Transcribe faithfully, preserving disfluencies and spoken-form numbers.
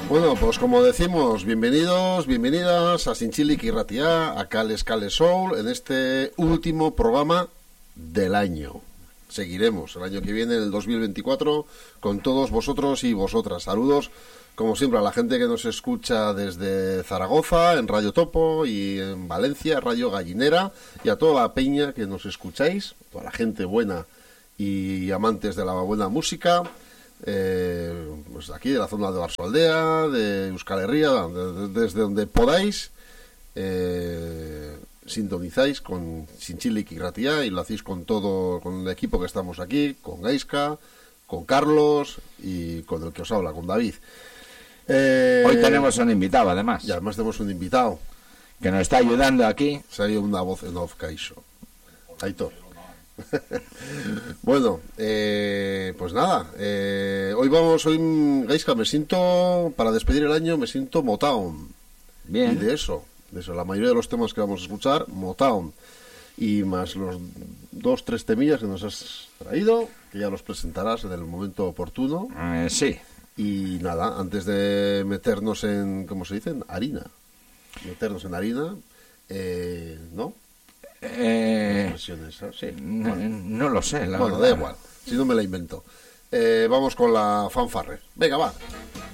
Bueno, pues como decimos, bienvenidos, bienvenidas a Sinchilik y Ratia, a Cales Cales Soul, en este último programa del año. Seguiremos el año que viene, en el dos mil veinticuatro, con todos vosotros y vosotras. Saludos, como siempre, a la gente que nos escucha desde Zaragoza, en Radio Topo, y en Valencia, Radio Gallinera, y a toda la peña que nos escucháis, toda la gente buena y amantes de la buena música. Eh, pues aquí de la zona de Barsoaldea, de Euskal Herria, de, de, desde donde podáis, eh, sintonizáis con Sinchilik y Ratia, y lo hacéis con todo, con el equipo que estamos aquí, con Gaiska, con Carlos y con el que os habla, con David. Eh, Hoy tenemos un invitado, además. Y además tenemos un invitado que nos está ayudando aquí. Se ha ido una voz en off, Caixo. Aitor. Bueno, eh, pues nada, eh, hoy vamos, hoy, Gaiska, me siento, para despedir el año, me siento Motown. Bien. Y de eso, de eso, la mayoría de los temas que vamos a escuchar, Motown. Y más los dos, tres temillas que nos has traído, que ya los presentarás en el momento oportuno. Eh, sí. Y nada, antes de meternos en, ¿cómo se dice? En harina. Meternos en harina, eh, ¿no? Eh, Esas, sí. no, Bueno. no lo sé, la Bueno, verdad. da igual, si no me la invento. Eh, vamos con la fanfarre. Venga, va.